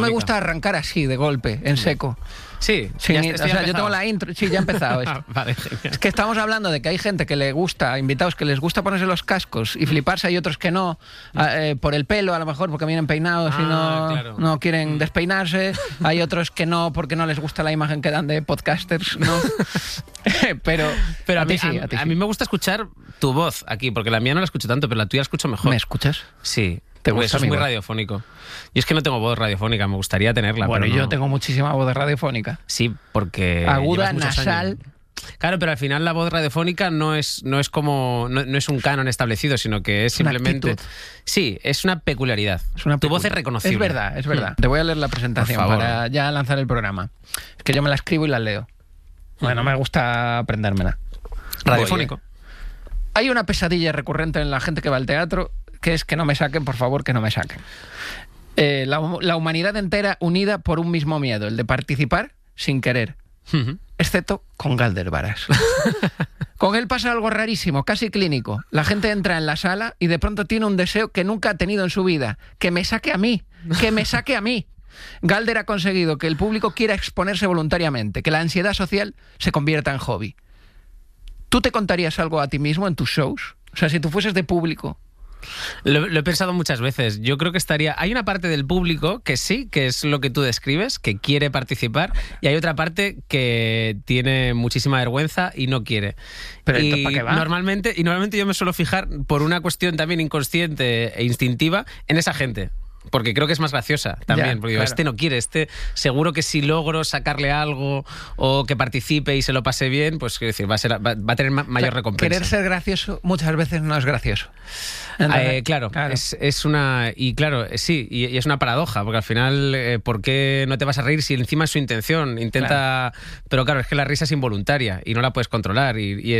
me gusta arrancar así, de golpe, en seco. Sí, yo tengo la intro. Sí, ya ha empezado esto. Vale, genial. Es que estamos hablando de que hay gente que le gusta, invitados que les gusta ponerse los cascos y fliparse, hay otros que no, por el pelo a lo mejor, porque vienen peinados y no quieren despeinarse. Hay otros que no, porque no les gusta la imagen que dan de podcasters, ¿no? pero a mí me gusta escuchar tu voz aquí, porque la mía no la escucho tanto, pero la tuya la escucho mejor. ¿Me escuchas? Sí. ¿Te gusta eso es muy radiofónico. Yo es que no tengo voz radiofónica, me gustaría tenerla. Bueno, pero no. yo tengo muchísima voz radiofónica. Sí, porque... Aguda, nasal... Claro, pero al final la voz radiofónica no es un canon establecido, sino que es simplemente... actitud. Sí, es una peculiaridad. Tu voz es reconocible. Es verdad. Te voy a leer la presentación para ya lanzar el programa. Es que yo me la escribo y la leo. Bueno, me gusta aprendérmela. Radiofónico. Hay una pesadilla recurrente en la gente que va al teatro, que es que no me saquen, por favor, que no me saquen. La humanidad entera unida por un mismo miedo, el de participar sin querer. Excepto con Galder Varas. Con él pasa algo rarísimo, casi clínico. La gente entra en la sala y de pronto tiene un deseo que nunca ha tenido en su vida. Que me saque a mí, que me saque a mí. Galder ha conseguido que el público quiera exponerse voluntariamente, que la ansiedad social se convierta en hobby. ¿Tú te contarías algo a ti mismo en tus shows? O sea, si tú fueses de público... Lo he pensado muchas veces. Yo creo que hay una parte del público que sí, que es lo que tú describes, que quiere participar, y hay otra parte que tiene muchísima vergüenza y no quiere. Pero ¿para qué va? Normalmente yo me suelo fijar, por una cuestión también inconsciente e instintiva, en esa gente. Porque creo que es más graciosa también. Porque digo, este no quiere, seguro que si logro sacarle algo o que participe y se lo pase bien, pues quiero decir, va a tener mayor recompensa. Querer ser gracioso muchas veces no es gracioso. Claro. Es una... Y claro, sí, y es una paradoja, porque al final, ¿por qué no te vas a reír si encima es su intención? Intenta... Claro. Pero claro, es que la risa es involuntaria y no la puedes controlar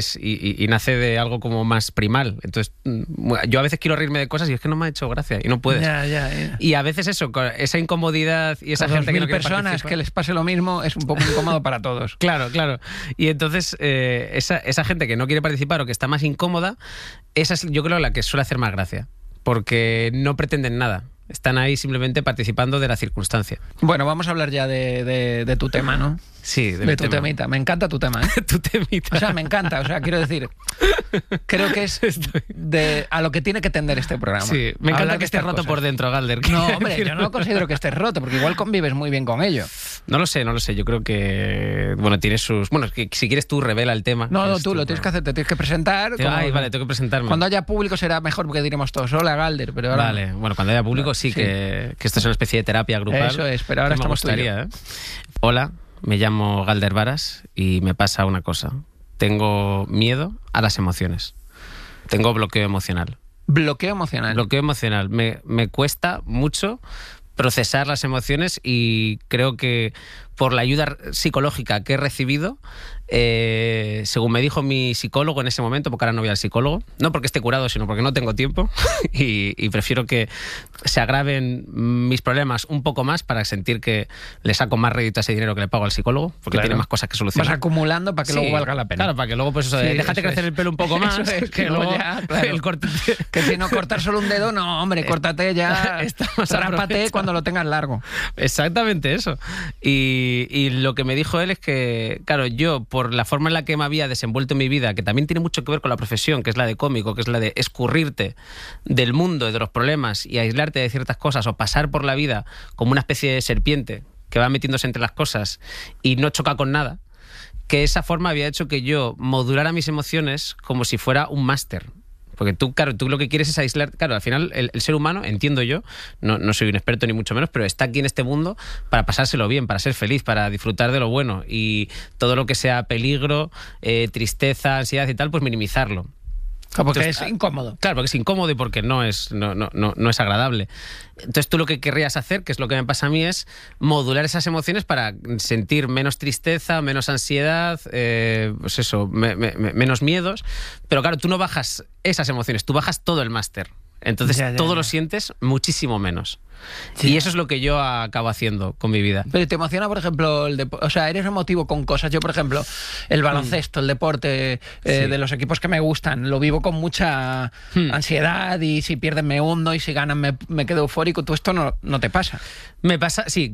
y nace de algo como más primal. Entonces, yo a veces quiero reírme de cosas y es que no me ha hecho gracia y no puedes. Ya. Y a veces eso, esa incomodidad y esa gente que no quiere personas participar, que les pase lo mismo es un poco incómodo para todos. Claro. Y entonces esa gente que no quiere participar o que está más incómoda, esa es, yo creo, la que suele hacer más gracia, porque no pretenden nada. Están ahí simplemente participando de la circunstancia. Bueno, vamos a hablar ya de tu tema, ¿no? Sí, de tu temita. Me encanta tu tema, ¿eh? Tu temita. O sea, me encanta. O sea, quiero decir, creo que es a lo que tiene que tender este programa. Sí, me encanta que estés roto cosas por dentro, Galder. No, hombre, yo no considero que estés roto, porque igual convives muy bien con ello. No lo sé. Yo creo que... Bueno, tiene sus... Bueno, que si quieres tú revela el tema. No, tú lo tienes que hacer, te tienes que presentar. Vale, tengo que presentarme. Cuando haya público será mejor, porque diremos todos, hola, Galder, pero ahora... Vale, bueno, cuando haya público sí. Que esto es una especie de terapia grupal. Eso es, pero ahora estamos tú y yo. Hola, me llamo Galder Varas y me pasa una cosa. Tengo miedo a las emociones. Tengo bloqueo emocional. ¿Bloqueo emocional? Bloqueo emocional. Me cuesta mucho procesar las emociones y creo que por la ayuda psicológica que he recibido, según me dijo mi psicólogo en ese momento, porque ahora no voy al psicólogo, no porque esté curado, sino porque no tengo tiempo y prefiero que se agraven mis problemas un poco más para sentir que le saco más rédito a ese dinero que le pago al psicólogo, porque tiene más cosas que solucionar. Vas acumulando para que luego valga la pena. Claro, para que luego pues déjate crecer el pelo un poco más. Es, que luego ya, claro. Que si no cortar solo un dedo, no, hombre, córtate ya, rápate cuando lo tengas largo. Exactamente eso. Y lo que me dijo él es que, claro, yo, por la forma en la que me había desenvuelto en mi vida, que también tiene mucho que ver con la profesión, que es la de cómico, que es la de escurrirte del mundo y de los problemas y aislarte de ciertas cosas o pasar por la vida como una especie de serpiente que va metiéndose entre las cosas y no choca con nada, que esa forma había hecho que yo modulara mis emociones como si fuera un máster. Porque tú lo que quieres es aislar... Claro, al final el ser humano, entiendo yo, no soy un experto ni mucho menos, pero está aquí en este mundo para pasárselo bien, para ser feliz, para disfrutar de lo bueno. Y todo lo que sea peligro, tristeza, ansiedad y tal, pues minimizarlo. Porque entonces, es incómodo. Claro, porque es incómodo y porque no es agradable. Entonces tú lo que querrías hacer, que es lo que me pasa a mí, es modular esas emociones para sentir menos tristeza, menos ansiedad, pues eso, menos miedos. Pero claro, tú no bajas esas emociones, tú bajas todo el máster. Entonces todo lo sientes muchísimo menos. Sí. Y eso es lo que yo acabo haciendo con mi vida. Pero te emociona, por ejemplo, o sea, eres emotivo con cosas. Yo, por ejemplo, el baloncesto, el deporte de los equipos que me gustan, lo vivo con mucha ansiedad y si pierden me hundo y si ganan me quedo eufórico. ¿Tú esto no te pasa? Me pasa, sí.